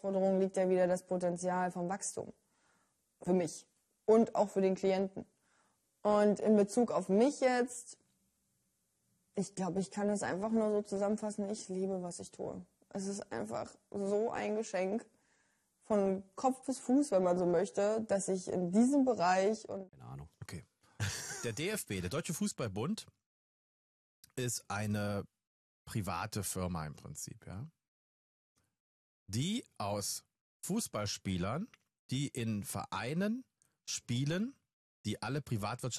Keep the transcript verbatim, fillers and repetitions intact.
Herausforderung liegt ja wieder das Potenzial vom Wachstum. Für mich und auch für den Klienten. Und in Bezug auf mich jetzt, ich glaube, ich kann es einfach nur so zusammenfassen, ich liebe, was ich tue. Es ist einfach so ein Geschenk, von Kopf bis Fuß, wenn man so möchte, dass ich in diesem Bereich und... Keine Ahnung. Okay. Der D F B, der Deutsche Fußballbund, ist eine private Firma im Prinzip, ja, die aus Fußballspielern, die in Vereinen spielen, die alle privatwirtschaftlich